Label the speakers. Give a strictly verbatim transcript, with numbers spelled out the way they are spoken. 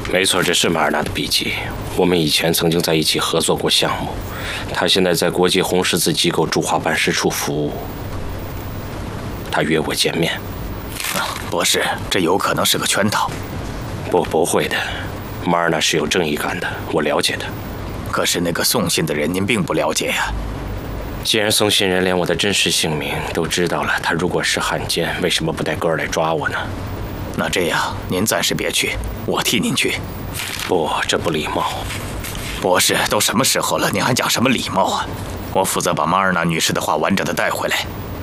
Speaker 1: 没错，这是马尔纳的笔记。我们以前曾经在一起合作过项目，他现在在国际红十字机构驻华办事处服务。他约我见面。
Speaker 2: 啊，博士，这有可能是个圈套。
Speaker 1: 不，不会的。马尔纳是有正义感的，我了解他。
Speaker 2: 可是那个送信的人，您并不了解呀。
Speaker 1: 既然送信人连我的真实姓名都知道了，他如果是汉奸，为什么不带哥儿来抓我呢？
Speaker 2: 那这样，您暂时别去，我替您去。
Speaker 1: 不，这不礼貌。
Speaker 2: 博士，都什么时候了，您还讲什么礼貌啊？我负责把马尔纳女士的话完整的带回来。